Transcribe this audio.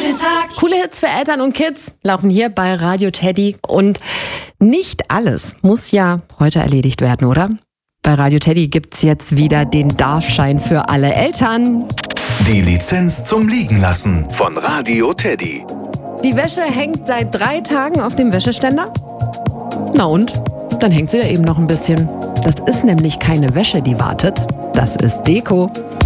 Guten Tag. Coole Hits für Eltern und Kids laufen hier bei Radio Teddy. Und nicht alles muss ja heute erledigt werden, oder? Bei Radio Teddy gibt's jetzt wieder den Darfschein für alle Eltern. Die Lizenz zum Liegenlassen von Radio Teddy. Die Wäsche hängt seit 3 Tagen auf dem Wäscheständer. Na und? Dann hängt sie da eben noch ein bisschen. Das ist nämlich keine Wäsche, die wartet. Das ist Deko.